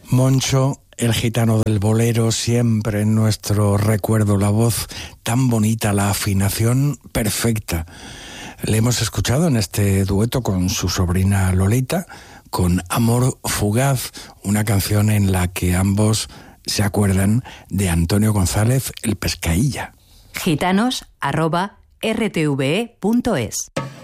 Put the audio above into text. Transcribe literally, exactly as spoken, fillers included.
Moncho, el gitano del bolero, siempre en nuestro recuerdo, la voz tan bonita, la afinación perfecta. Le hemos escuchado en este dueto con su sobrina Lolita, con Amor Fugaz, una canción en la que ambos se acuerdan de Antonio González, el Pescailla. gitanos arroba r t v e punto es